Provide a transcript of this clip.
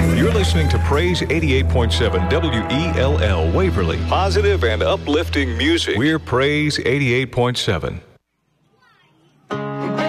You're listening to Praise 88.7 WELL Waverly. Positive and uplifting music. We're Praise 88.7.